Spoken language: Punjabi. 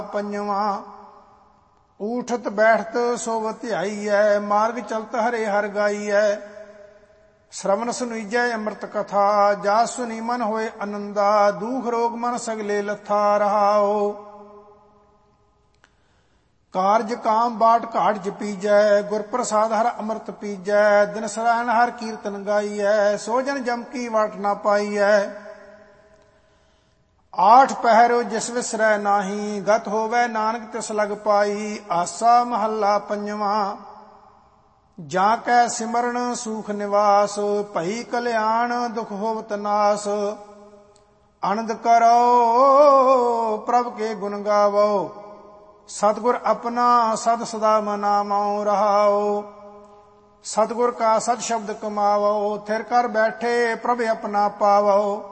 ਪੰਜਵਾਂ। ਊਠਤ ਬੈਠਤ ਸੋਵ ਧਿਆਈਐ, ਮਾਰਗ ਚਲਤ ਹਰੇ ਹਰਿ ਗਾਈਐ। ਸ਼ਰਵਨ ਸੁਣੀਜੈ ਅੰਮ੍ਰਿਤ ਕਥਾ, ਜਾ ਸੁਣੀ ਮਨ ਹੋਏ ਅਨੰਦਾ। ਦੂਖ ਰੋਗ ਮਨ ਸਗਲੇ ਲੱਥਾ ਰਹਾਓ। ਕਾਰਜ ਕਾਮ ਬਾਟ ਘਾਟ ਜਪੀਜੈ, ਗੁਰ ਪ੍ਰਸਾਦ ਹਰ ਅੰਮ੍ਰਿਤ ਪੀਜੈ। ਦਿਨ ਸਰਾਇਣ ਹਰ ਕੀਰਤਨ ਗਾਈਐ, ਸੋ ਜਨ ਜਮ ਕੀ ਵਾਟ ਨਾ ਪਾਈਐ। ਆਠ ਪਹਿਰੋ ਜਿਸ ਵਿਸਰੈ ਨਾਹੀ, ਗਤ ਹੋਵੈ ਨਾਨਕ ਤਿਸ ਲਗ ਪਾਈ। ਆਸਾ ਮਹੱਲਾ ਪੰਜਵਾਂ। ਜਾਂ ਕੈ ਸਿਮਰਨ ਸੂਖ ਨਿਵਾਸ, ਭਈ ਕਲਿਆਣ ਦੁਖ ਹੋਵਤ ਨਾਸ। ਆਨੰਦ ਕਰੋ ਪ੍ਰਭ ਕੇ ਗੁਣ ਗਾਵੋ, ਸਤਿਗੁਰ ਆਪਣਾ ਸਦ ਸਦਾ ਮਨਾਵੋ ਰਹਾਓ। ਸਤਿਗੁਰ ਕਾ ਸਤ ਸ਼ਬਦ ਕਮਾਵੋ, ਥਿਰ ਕਰ ਬੈਠੇ ਪ੍ਰਭ ਆਪਣਾ ਪਾਵੋ।